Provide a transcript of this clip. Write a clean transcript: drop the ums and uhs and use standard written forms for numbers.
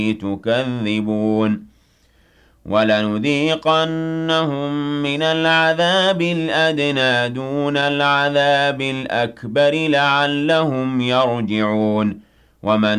تُكَذِّبُونَ وَلَنُذِيقَنَّهُم مِّنَ الْعَذَابِ الْأَدْنَىٰ دُونَ الْعَذَابِ الْأَكْبَرِ لَعَلَّهُمْ يَرْجِعُونَ